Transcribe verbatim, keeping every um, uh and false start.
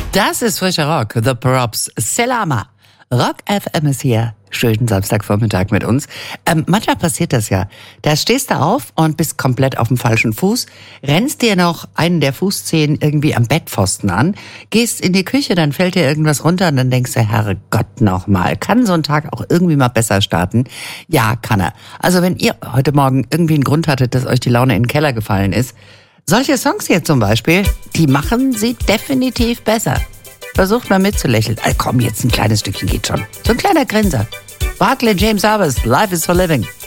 Das ist frischer Rock, The Props, Selama. Rock F M ist hier. Schönen Samstagvormittag mit uns. Ähm, manchmal passiert das ja. Da stehst du auf und bist komplett auf dem falschen Fuß, rennst dir noch einen der Fußzehen irgendwie am Bettpfosten an, gehst in die Küche, dann fällt dir irgendwas runter und dann denkst du, Herrgott nochmal, kann so ein Tag auch irgendwie mal besser starten? Ja, kann er. Also wenn ihr heute Morgen irgendwie einen Grund hattet, dass euch die Laune in den Keller gefallen ist, solche Songs hier zum Beispiel, die machen sie definitiv besser. Versucht mal mitzulächeln. Also komm, jetzt ein kleines Stückchen geht schon. So ein kleiner Grinser. Barclay James Harvest, Life is for Living.